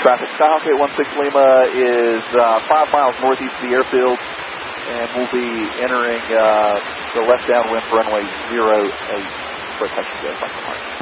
traffic. Skyhawk 816 Lima is 5 miles northeast of the airfield, and we'll be entering the left downwind for runway 08 for a touch and go.